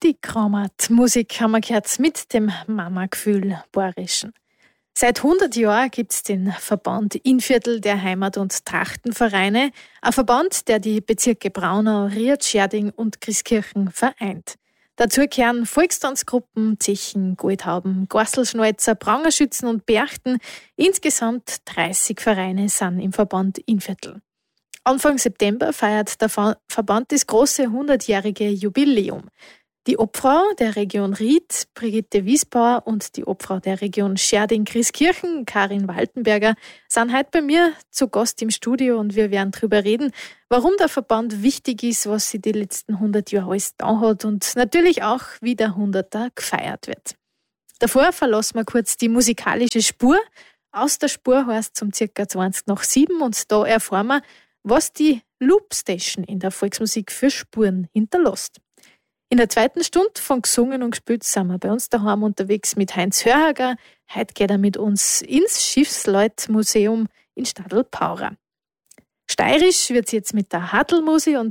Musikkramat. Musik haben wir gehört mit dem Mama-Gefühl Bayerischen. Seit 100 Jahren gibt es den Verband Innviertel der Heimat- und Trachtenvereine, ein Verband, der die Bezirke Braunau, Ried, Scherding und Christkirchen vereint. Dazu gehören Volkstanzgruppen, Zechen, Goldhauben, Gorselschneuzer, Prangerschützen und Berchten. Insgesamt 30 Vereine sind im Verband Innviertel. Anfang September feiert der Verband das große 100-jährige Jubiläum. Die Obfrau der Region Ried, Brigitte Wiesbauer, und die Obfrau der Region Scherding-Christkirchen, Karin Waltenberger, sind heute bei mir zu Gast im Studio und wir werden darüber reden, warum der Verband wichtig ist, was sie die letzten 100 Jahre alles da hat und natürlich auch, wie der 100er gefeiert wird. Davor verlassen wir kurz die musikalische Spur. Aus der Spur heißt es um ca. 7:20 und da erfahren wir, was die Loopstation in der Volksmusik für Spuren hinterlässt. In der zweiten Stunde von Gesungen und Gespielt sind wir bei uns daheim unterwegs mit Heinz Hörhager. Heute geht er mit uns ins Schiffsleutmuseum in Stadl-Paura. Steirisch wird es jetzt mit der Hartelmusi und